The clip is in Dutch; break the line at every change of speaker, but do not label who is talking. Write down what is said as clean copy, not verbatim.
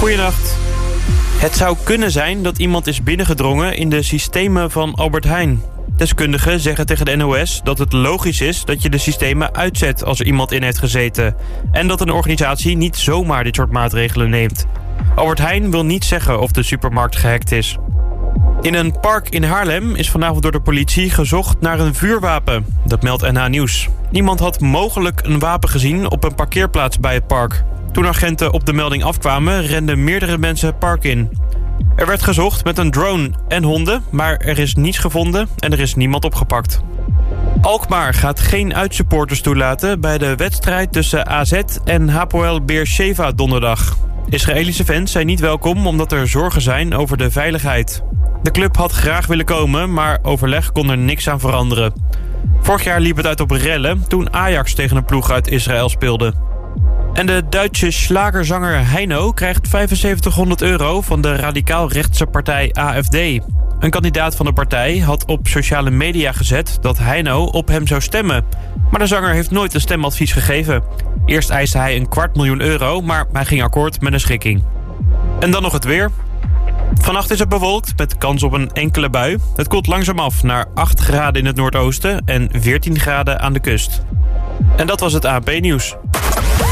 Goedenacht. Het zou kunnen zijn dat iemand is binnengedrongen in de systemen van Albert Heijn. Deskundigen zeggen tegen de NOS dat het logisch is dat je de systemen uitzet als er iemand in heeft gezeten. En dat een organisatie niet zomaar dit soort maatregelen neemt. Albert Heijn wil niet zeggen of de supermarkt gehackt is. In een park in Haarlem is vanavond door de politie gezocht naar een vuurwapen. Dat meldt NH Nieuws. Niemand had mogelijk een wapen gezien op een parkeerplaats bij het park. Toen agenten op de melding afkwamen, renden meerdere mensen het park in. Er werd gezocht met een drone en honden, maar er is niets gevonden en er is niemand opgepakt. Alkmaar gaat geen uitsupporters toelaten bij de wedstrijd tussen AZ en Hapoel Beersheva donderdag. Israëlische fans zijn niet welkom omdat er zorgen zijn over de veiligheid. De club had graag willen komen, maar overleg kon er niks aan veranderen. Vorig jaar liep het uit op rellen toen Ajax tegen een ploeg uit Israël speelde. En de Duitse slagerzanger Heino krijgt €7500 van de radicaal-rechtse partij AfD. Een kandidaat van de partij had op sociale media gezet dat Heino op hem zou stemmen. Maar de zanger heeft nooit een stemadvies gegeven. Eerst eiste hij €250.000, maar hij ging akkoord met een schikking. En dan nog het weer. Vannacht is het bewolkt met kans op een enkele bui. Het koelt langzaam af naar 8 graden in het noordoosten en 14 graden aan de kust. En dat was het ANP-nieuws.